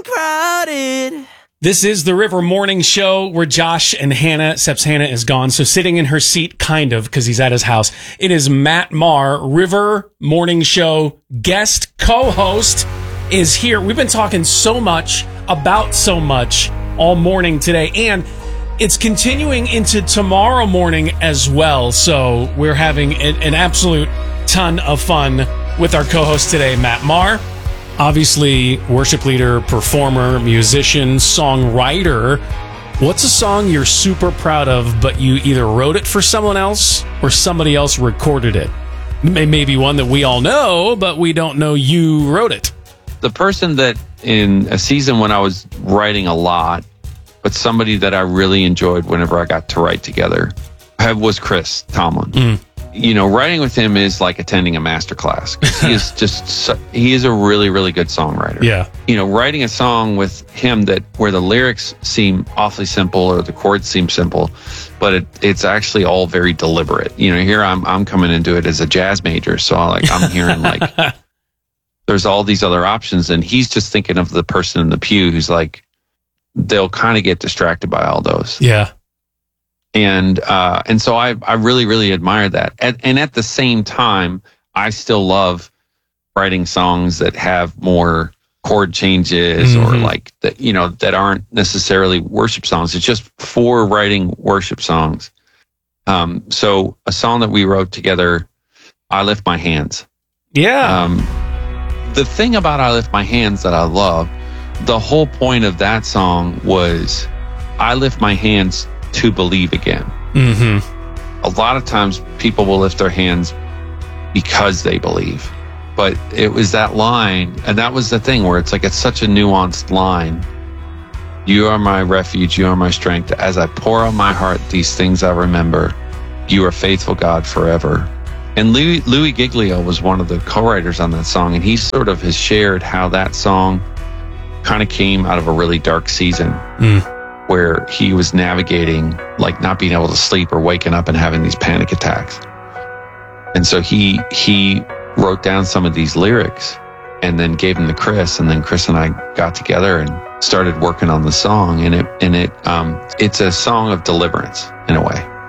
getting crowded. This is the River Morning Show where Josh and Hannah, except Hannah is gone, so sitting in her seat, kind of, because he's at his house. It is Matt Maher, River Morning Show guest co-host, is here. We've been talking so much about so much all morning today, and it's continuing into tomorrow morning as well, so we're having an absolute ton of fun with our co-host today, Matt Maher. Obviously, worship leader, performer, musician, songwriter. What's a song you're super proud of, but you either wrote it for someone else or somebody else recorded it? Maybe one that we all know, but we don't know you wrote it. The person that in a season when I was writing a lot, but somebody that I really enjoyed whenever I got to write together, was Chris Tomlin. You know, writing with him is like attending a master class. He is a really, really good songwriter. Yeah. You know, writing a song with him where the lyrics seem awfully simple or the chords seem simple, but it's actually all very deliberate. You know, here I'm coming into it as a jazz major. So I'm hearing there's all these other options, and he's just thinking of the person in the pew who's like, they'll kind of get distracted by all those. Yeah. And so I really, really admire that. And at the same time, I still love writing songs that have more chord changes or that aren't necessarily worship songs. It's just for writing worship songs. So a song that we wrote together, I Lift My Hands. Yeah. The thing about I Lift My Hands that I love, the whole point of that song was I lift my hands to believe again. A lot of times people will lift their hands because they believe, but it was that line, and that was the thing where it's such a nuanced line. You are my refuge, you are my strength. As I pour out my heart, these things I remember. You are faithful, God, forever. And Louis Giglio was one of the co-writers on that song, and he sort of has shared how that song kind of came out of a really dark season where he was navigating not being able to sleep or waking up and having these panic attacks. And so he wrote down some of these lyrics and then gave them to Chris, and then Chris and I got together and started working on the song, and it's a song of deliverance in a way.